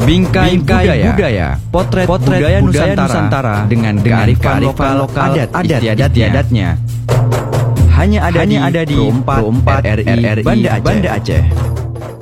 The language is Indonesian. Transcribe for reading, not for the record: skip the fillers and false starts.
Bingkai Budaya, potret budaya Nusantara dengan kearifan lokal adat istiadatnya. Hanya ada di Pro 4 RRI Banda Aceh.